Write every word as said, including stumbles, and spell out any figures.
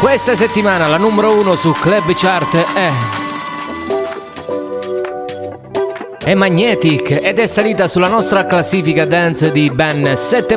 Questa settimana la numero uno su Club Chart è... è Magnetic ed è salita sulla nostra classifica dance di ben sette